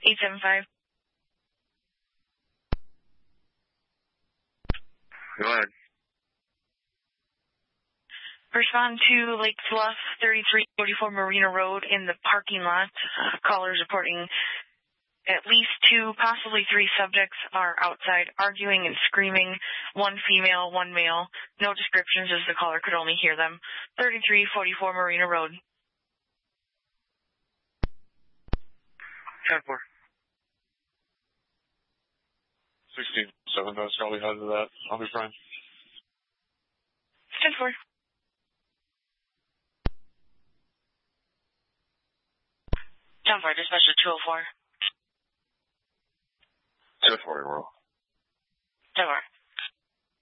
875. Go ahead. Respond to Lake Bluff, 3344 Marina Road in the parking lot. Callers reporting at least 2, possibly 3 subjects are outside arguing and screaming. 1 female, 1 male. No descriptions as the caller could only hear them. 3344 Marina Road. 10-4. 16-7, that's probably ahead of that. I'll be fine. 10-4. 10-4, dispatch to 204. 10-4, roll. 10-4.